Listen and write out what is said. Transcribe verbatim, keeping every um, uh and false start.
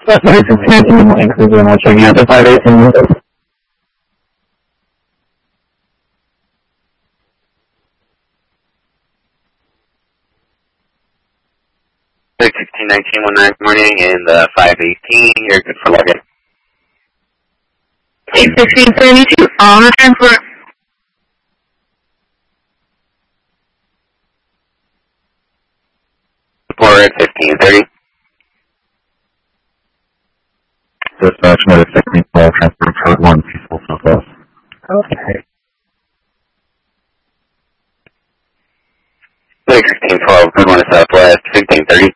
Checking out the five eighteen window. six sixteen nineteen one nine morning in the five eighteen, you're good for login. eight sixteen thirty-two, on the transport. Support fifteen thirty. Dispatch notice sixteen twelve, transport code one, peaceful southwest. Okay. six sixteen twelve, good one to southwest, fifteen thirty.